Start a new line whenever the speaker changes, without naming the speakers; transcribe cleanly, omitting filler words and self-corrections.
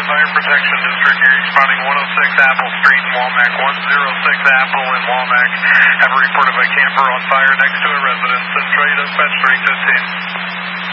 Fire Protection District here, responding 106 Apple Street in Walmack, 106 Apple in Walmack. Have a report of a camper on fire next to a residence. Central Dispatch 315.